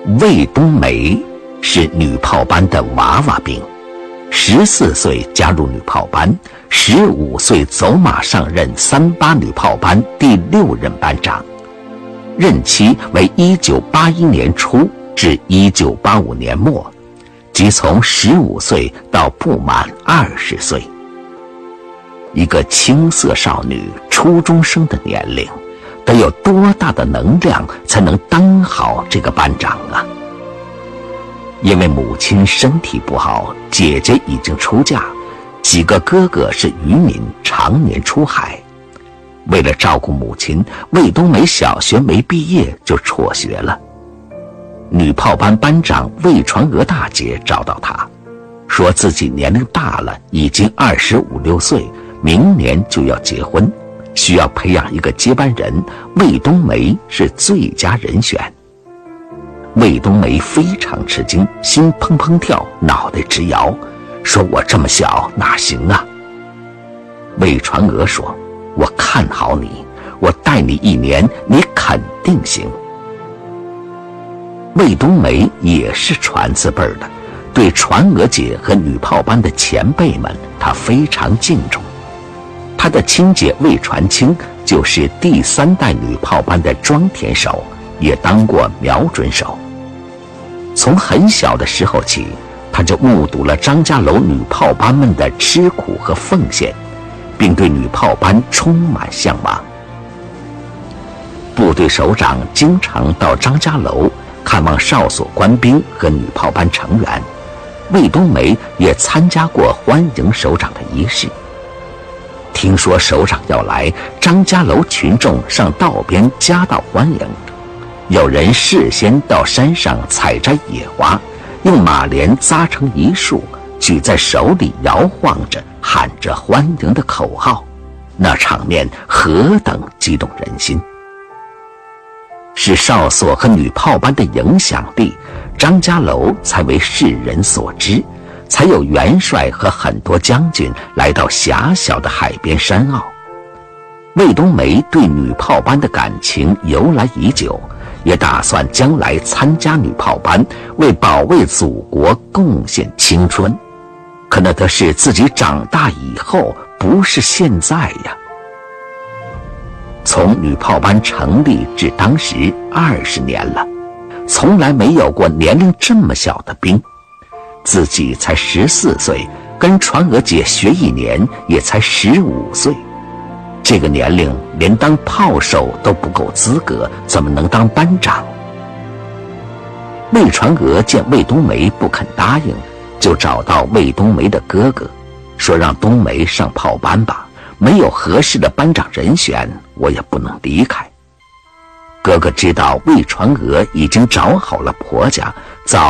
魏冬梅是女炮班的娃娃兵，14岁加入女炮班，15岁走马上任38女炮班第6任班长，任期为1981年初至1985年末，即从15岁到不满20岁。一个青涩少女、初中生的年龄，得有多大的能量才能当好这个班长啊？因为母亲身体不好，姐姐已经出嫁，几个哥哥是渔民，常年出海。为了照顾母亲，魏冬梅小学没毕业就辍学了。女炮班班长魏传娥大姐找到她，说自己年龄大了，已经25、26岁，明年就要结婚，需要培养一个接班人，魏冬梅是最佳人选。魏冬梅非常吃惊，心砰砰跳，脑袋直摇，说我这么小哪行啊？魏传娥说，我看好你，我带你1年，你肯定行。魏冬梅也是传字辈的，对传娥姐和女炮班的前辈们，她非常敬重。她的亲姐魏传清就是第3代女炮班的装填手，也当过瞄准手。从很小的时候起，他就目睹了张家楼女炮班们的吃苦和奉献，并对女炮班充满向往。部队首长经常到张家楼看望哨所官兵和女炮班成员，魏冬梅也参加过欢迎首长的仪式。听说首长要来，张家楼群众上道边夹道欢迎，有人事先到山上采摘野花，用马莲扎成一束，举在手里摇晃着，喊着欢迎的口号，那场面何等激动人心！是哨所和女炮班的影响力，张家楼才为世人所知，才有元帅和很多将军来到狭小的海边山坳。魏冬梅对女炮班的感情由来已久，也打算将来参加女炮班，为保卫祖国贡献青春。可那都是自己长大以后，不是现在呀。从女炮班成立至当时20年了，从来没有过年龄这么小的兵。自己才14岁，跟传娥姐学1年，也才15岁。这个年龄连当炮手都不够资格，怎么能当班长？魏传娥见魏冬梅不肯答应，就找到魏冬梅的哥哥，说让冬梅上炮班吧，没有合适的班长人选，我也不能离开。哥哥知道魏传娥已经找好了婆家，